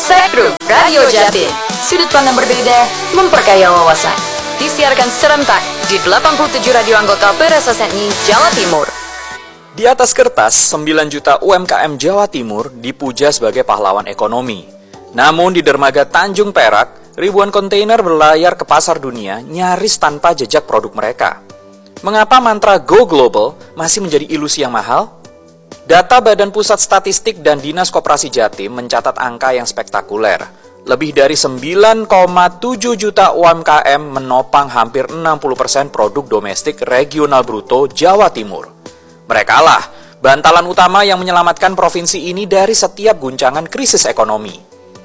Spektrum Radio Jatim. Sudut pandang berbeda, memperkaya wawasan. Disiarkan serentak di 87 radio anggota PRSSNI Jawa Timur. Di atas kertas, 9 juta UMKM Jawa Timur dipuja sebagai pahlawan ekonomi. Namun di dermaga Tanjung Perak, ribuan kontainer berlayar ke pasar dunia nyaris tanpa jejak produk mereka. Mengapa mantra Go Global masih menjadi ilusi yang mahal? Data Badan Pusat Statistik dan Dinas Koperasi Jatim mencatat angka yang spektakuler. Lebih dari 9,7 juta UMKM menopang hampir 60% produk domestik regional bruto Jawa Timur. Merekalah bantalan utama yang menyelamatkan provinsi ini dari setiap guncangan krisis ekonomi.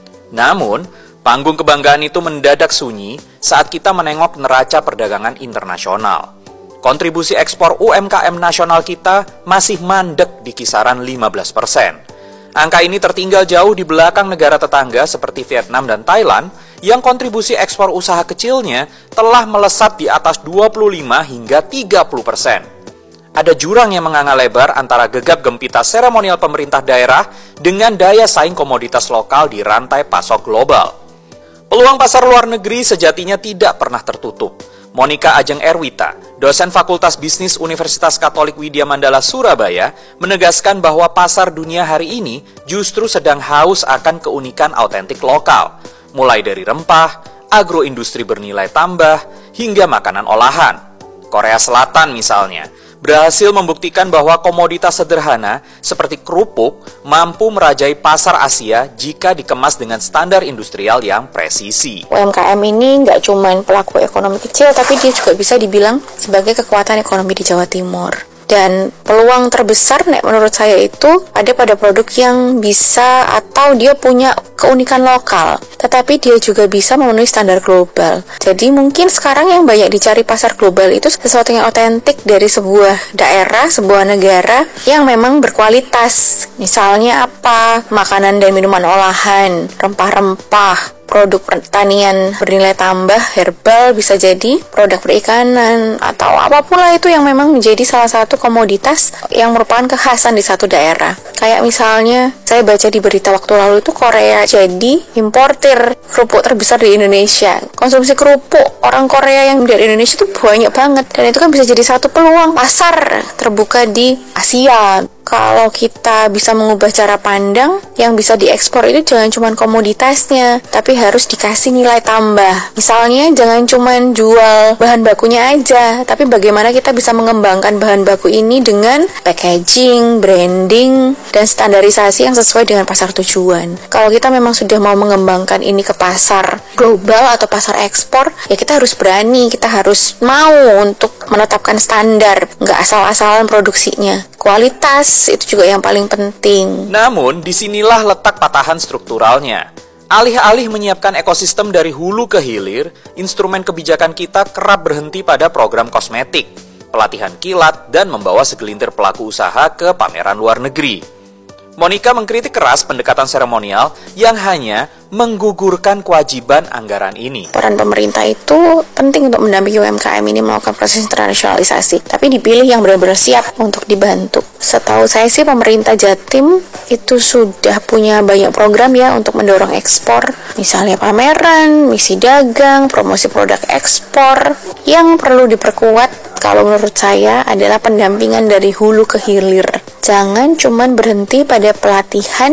Namun, panggung kebanggaan itu mendadak sunyi saat kita menengok neraca perdagangan internasional. Kontribusi ekspor UMKM nasional kita masih mandek di kisaran 15%. Angka ini tertinggal jauh di belakang negara tetangga seperti Vietnam dan Thailand yang kontribusi ekspor usaha kecilnya telah melesat di atas 25 hingga 30%. Ada jurang yang menganga lebar antara gegap gempita seremonial pemerintah daerah dengan daya saing komoditas lokal di rantai pasok global. Peluang pasar luar negeri sejatinya tidak pernah tertutup. Monica Ajeng Erwita, dosen Fakultas Bisnis Universitas Katolik Widya Mandala Surabaya, menegaskan bahwa pasar dunia hari ini justru sedang haus akan keunikan autentik lokal, mulai dari rempah, agroindustri bernilai tambah, hingga makanan olahan. Korea Selatan misalnya, berhasil membuktikan bahwa komoditas sederhana seperti kerupuk mampu merajai pasar Asia jika dikemas dengan standar industrial yang presisi. UMKM ini nggak cuma pelaku ekonomi kecil, tapi dia juga bisa dibilang sebagai kekuatan ekonomi di Jawa Timur. Dan peluang terbesar menurut saya itu ada pada produk yang bisa atau dia punya keunikan lokal, tetapi dia juga bisa memenuhi standar global. Jadi mungkin sekarang yang banyak dicari pasar global itu sesuatu yang otentik dari sebuah daerah, sebuah negara yang memang berkualitas. Misalnya apa? Makanan dan minuman olahan, rempah-rempah, produk pertanian bernilai tambah, herbal, bisa jadi produk perikanan, atau apapun lah itu yang memang menjadi salah satu komoditas yang merupakan kekhasan di satu daerah. Kayak misalnya, saya baca di berita waktu lalu itu Korea jadi importir kerupuk terbesar di Indonesia. Konsumsi kerupuk orang Korea yang dari Indonesia itu banyak banget, dan itu kan bisa jadi satu peluang pasar terbuka di Asia. Kalau kita bisa mengubah cara pandang, yang bisa diekspor itu jangan cuma komoditasnya, tapi harus dikasih nilai tambah. Misalnya jangan cuma jual bahan bakunya aja, tapi bagaimana kita bisa mengembangkan bahan baku ini dengan packaging, branding, dan standarisasi yang sesuai dengan pasar tujuan. Kalau kita memang sudah mau mengembangkan ini ke pasar global atau pasar ekspor, ya kita harus berani, kita harus mau untuk menetapkan standar, nggak asal-asalan produksinya. Kualitas itu juga yang paling penting. Namun, disinilah letak patahan strukturalnya. Alih-alih menyiapkan ekosistem dari hulu ke hilir, instrumen kebijakan kita kerap berhenti pada program kosmetik, pelatihan kilat, dan membawa segelintir pelaku usaha ke pameran luar negeri. Monica mengkritik keras pendekatan seremonial yang hanya menggugurkan kewajiban anggaran ini. Peran pemerintah itu penting untuk mendampingi UMKM ini melakukan proses internasionalisasi, tapi dipilih yang benar-benar siap untuk dibantu. Setahu saya sih pemerintah Jatim itu sudah punya banyak program ya untuk mendorong ekspor, misalnya pameran, misi dagang, promosi produk ekspor. Yang perlu diperkuat kalau menurut saya adalah pendampingan dari hulu ke hilir. Jangan cuman berhenti pada pelatihan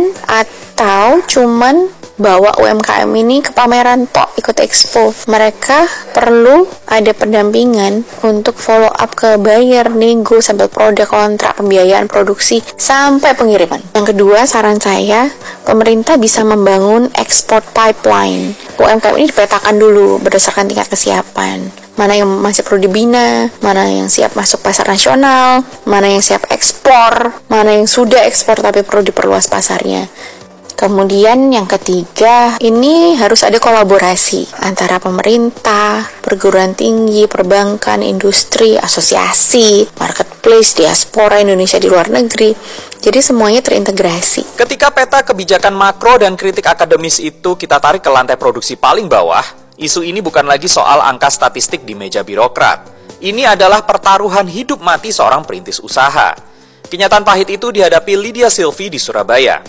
atau cuman bawa UMKM ini ke pameran tok, ikut expo. Mereka perlu ada pendampingan untuk follow up ke buyer, nego, sampai produk, kontrak, pembiayaan produksi, sampai pengiriman. Yang kedua, saran saya, pemerintah bisa membangun export pipeline. UMKM ini dipetakan dulu berdasarkan tingkat kesiapan. Mana yang masih perlu dibina, mana yang siap masuk pasar nasional, mana yang siap ekspor, mana yang sudah ekspor tapi perlu diperluas pasarnya. Kemudian yang ketiga, ini harus ada kolaborasi antara pemerintah, perguruan tinggi, perbankan, industri, asosiasi, marketplace, diaspora Indonesia di luar negeri. Jadi semuanya terintegrasi. Ketika peta kebijakan makro dan kritik akademis itu kita tarik ke lantai produksi paling bawah, isu ini bukan lagi soal angka statistik di meja birokrat. Ini adalah pertaruhan hidup mati seorang perintis usaha. Kenyataan pahit itu dihadapi Lydia Sylvie di Surabaya.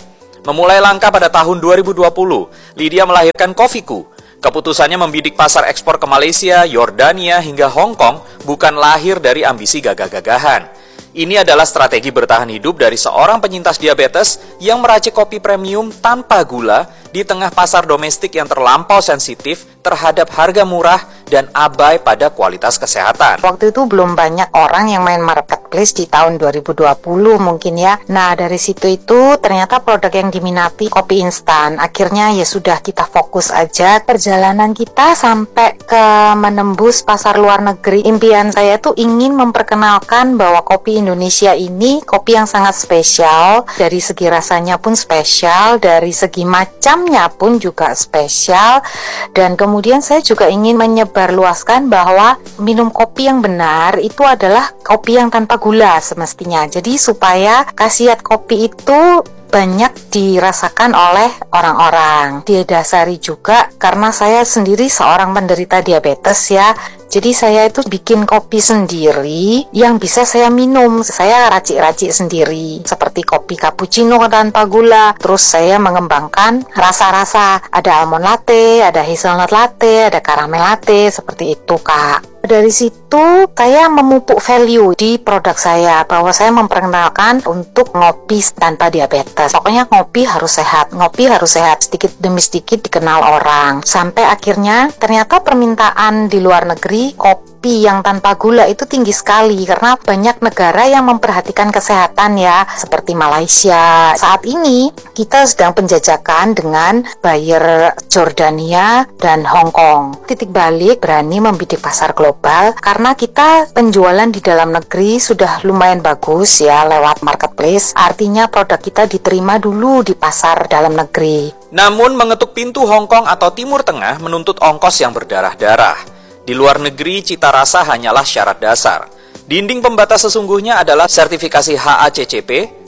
Memulai langkah pada tahun 2020, Lydia melahirkan Kofiku. Keputusannya membidik pasar ekspor ke Malaysia, Yordania, hingga Hong Kong bukan lahir dari ambisi gagah-gagahan. Ini adalah strategi bertahan hidup dari seorang penyintas diabetes yang meracik kopi premium tanpa gula di tengah pasar domestik yang terlampau sensitif terhadap harga murah dan abai pada kualitas kesehatan. Waktu itu belum banyak orang yang main marketplace di tahun 2020 mungkin ya. Nah dari situ itu ternyata produk yang diminati kopi instan. Akhirnya ya sudah kita fokus aja. Perjalanan kita sampai ke menembus pasar luar negeri. Impian saya tuh ingin memperkenalkan bahwa kopi Indonesia ini kopi yang sangat spesial. Dari segi rasanya pun spesial, dari segi macamnya pun juga spesial. Dan kemudian saya juga ingin menyebarluaskan bahwa minum kopi yang benar itu adalah kopi yang tanpa gula semestinya. Jadi supaya khasiat kopi itu banyak dirasakan oleh orang-orang. Didasari juga karena saya sendiri seorang penderita diabetes ya. Jadi saya itu bikin kopi sendiri yang bisa saya minum. Saya racik-racik sendiri seperti kopi cappuccino tanpa gula. Terus saya mengembangkan rasa-rasa. Ada almond latte, ada hazelnut latte, ada caramel latte, seperti itu Kak. Dari situ saya memupuk value di produk saya bahwa saya memperkenalkan untuk ngopi tanpa diabetes. Pokoknya ngopi harus sehat sedikit demi sedikit dikenal orang. Sampai akhirnya ternyata permintaan di luar negeri kopi yang tanpa gula itu tinggi sekali karena banyak negara yang memperhatikan kesehatan ya, seperti Malaysia. Saat ini kita sedang penjajakan dengan buyer Jordania dan Hong Kong. Titik balik berani membidik pasar global karena kita penjualan di dalam negeri sudah lumayan bagus ya lewat marketplace. Artinya produk kita diterima dulu di pasar dalam negeri. Namun mengetuk pintu Hong Kong atau Timur Tengah menuntut ongkos yang berdarah-darah. Di luar negeri, cita rasa hanyalah syarat dasar. Dinding pembatas sesungguhnya adalah sertifikasi HACCP,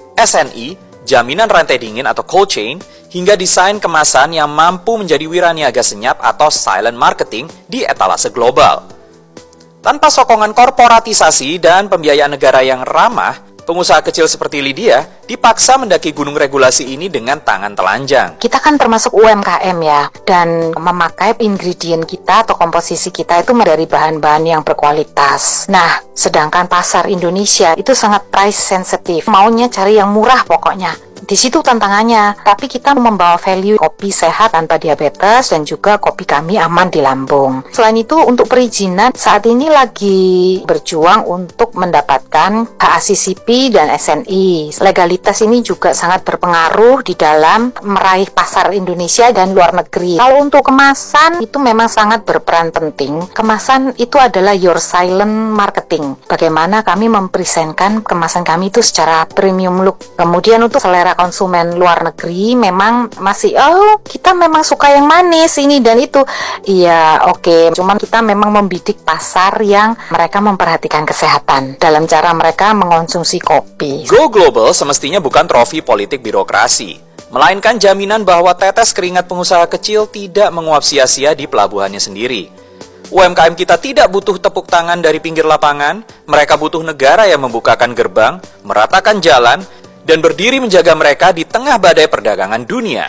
SNI, jaminan rantai dingin atau cold chain, hingga desain kemasan yang mampu menjadi wiraniaga senyap atau silent marketing di etalase global. Tanpa sokongan korporatisasi dan pembiayaan negara yang ramah, pengusaha kecil seperti Lydia dipaksa mendaki gunung regulasi ini dengan tangan telanjang. Kita kan termasuk UMKM ya, dan memakai ingredient kita atau komposisi kita itu dari bahan-bahan yang berkualitas. Nah, sedangkan pasar Indonesia itu sangat price sensitive, maunya cari yang murah pokoknya. Di situ tantangannya, tapi kita membawa value kopi sehat tanpa diabetes dan juga kopi kami aman di lambung. Selain itu, untuk perizinan saat ini lagi berjuang untuk mendapatkan HACCP dan SNI. Legalitas ini juga sangat berpengaruh di dalam meraih pasar Indonesia dan luar negeri. Kalau untuk kemasan itu memang sangat berperan penting. Kemasan itu adalah your silent marketing. Bagaimana kami mempresentkan kemasan kami itu secara premium look. Kemudian untuk selera konsumen luar negeri memang masih kita memang suka yang manis ini dan itu. Iya, oke. Cuman kita memang membidik pasar yang mereka memperhatikan kesehatan dalam cara mereka mengonsumsi kopi. Go Global semestinya bukan trofi politik birokrasi, melainkan jaminan bahwa tetes keringat pengusaha kecil tidak menguap sia-sia di pelabuhannya sendiri. UMKM kita tidak butuh tepuk tangan dari pinggir lapangan, mereka butuh negara yang membukakan gerbang, meratakan jalan, dan berdiri menjaga mereka di tengah badai perdagangan dunia.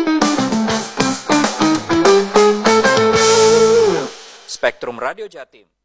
Spektrum Radio Jatim.